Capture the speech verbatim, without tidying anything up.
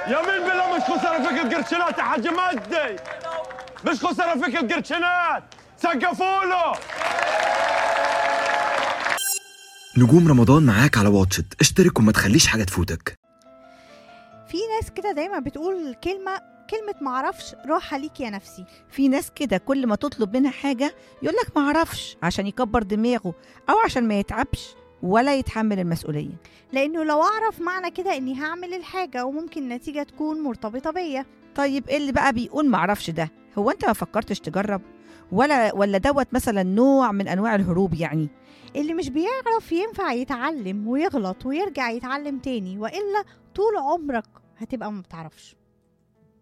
يمين بالله مش خسارة فيك القرشنات يا حاج مجدي، مش خسارة فيك القرشنات، سقفوا له. نجوم رمضان معاك على واتشت، اشترك وما تخليش حاجة تفوتك. في ناس كده دايما بتقول كلمة كلمة معرفش راحة ليك يا نفسي. في ناس كده كل ما تطلب منها حاجة يقولك معرفش عشان يكبر دماغه أو عشان ما يتعبش ولا يتحمل المسؤولية. لأنه لو أعرف معنى كده إني هعمل الحاجة وممكن النتيجة تكون مرتبطة بيا. طيب إيه اللي بقى بيقول معرفش ده؟ هو أنت ما فكرتش تجرب؟ ولا ولا دوت مثلا نوع من أنواع الهروب يعني؟ اللي مش بيعرف ينفع يتعلم ويغلط ويرجع يتعلم تاني، وإلا طول عمرك هتبقى ما بتعرفش.